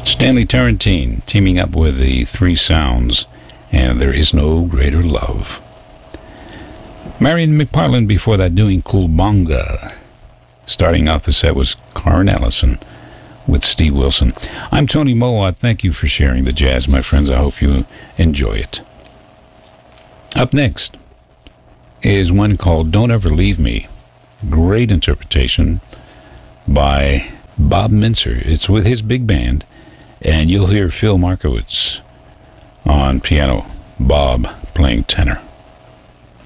Stanley Turrentine teaming up with the Three Sounds and There Is No Greater Love. Marion McPartland before that doing Kulbanga. Starting off the set was Karen Ellison with Steve Wilson. I'm Tony Mowat. Thank you for sharing the jazz, my friends. I hope you enjoy it. Up next is one called Don't Ever Leave Me. Great interpretation by Bob Mincer. It's with his big band, and you'll hear Phil Markowitz on piano, Bob playing tenor.